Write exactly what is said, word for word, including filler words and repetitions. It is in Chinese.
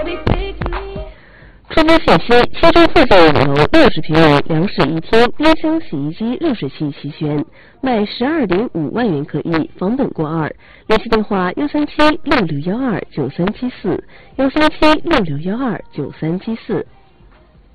出租信息：西中附近五楼六十平米，两室一厅，冰箱、洗衣机、热水器齐全，卖十二点五万元可以，房本过二。联系电话：幺三七六六幺二九三七四，幺三七六六幺二九三七四。